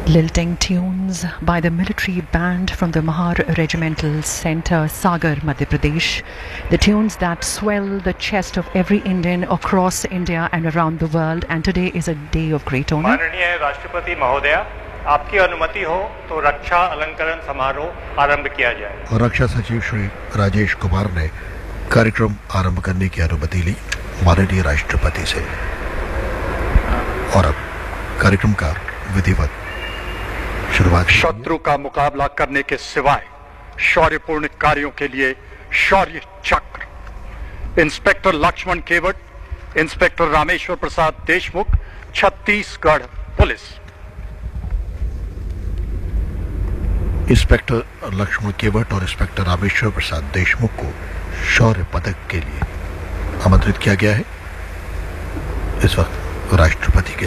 Lilting tunes by the military band from the Mahar Regimental Centre, Sagar, Madhya Pradesh. The tunes that swell the chest of every Indian across India and around the world. And today is a day of great honor. माननीय राष्ट्रपति महोदया, आपकी अनुमति हो तो रक्षा अलंकरण समारोह आरंभ किया जाए। रक्षा सचिव श्री राजेश कुमार ने कार्यक्रम आरंभ करने की अनुमति ली माननीय राष्ट्रपति से और अब कार्यक्रम का विधिवत शुरुआत। शत्रु का मुकाबला करने के सिवाय शौर्यपूर्ण कार्यों के लिए शौर्य चक्र इंस्पेक्टर लक्ष्मण केवट, inspector Rameshwar Prasad Deshmukh, Chhattisgarh police. Inspector Lakshman केवट और इंस्पेक्टर रामेश्वर प्रसाद देशमुख को शौर्य पदक के लिए आमंत्रित किया गया है। इस वक्त राष्ट्रपति के